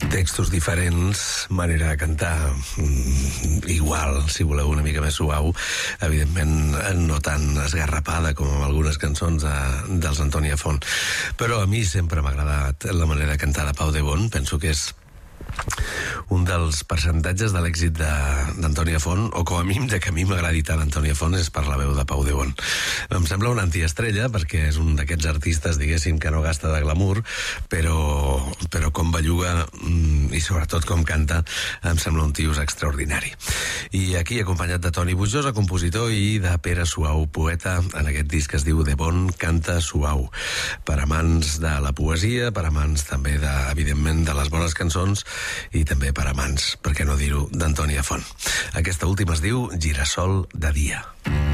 Textos diferents, manera de cantar igual, si voleu, una mica més suau, evidentment no tan esgarrapada com amb algunes cançons dels Antònia Font, però a mi sempre m'ha agradat la manera de cantar de Pau de Bon. Penso que és un dels percentatges de l'èxit d'Antònia Font, o com a mínim de que a mi m'agradi tant Antònia Font, és per la veu de Pau de Bon. Em sembla una antiestrella, perquè és un d'aquests artistes, diguéssim, que no gasta de glamour, però com belluga i sobretot com canta, em sembla un tios extraordinari. I aquí, acompanyat de Toni Bujosa, compositor, i de Pere Suau, poeta, en aquest disc que es diu De Bon canta suau, per amants de la poesia, per amants també, evidentment, de les bones cançons, i també per amants, per què no dir-ho, d'Antònia Font. Aquesta última es diu Girassol de dia.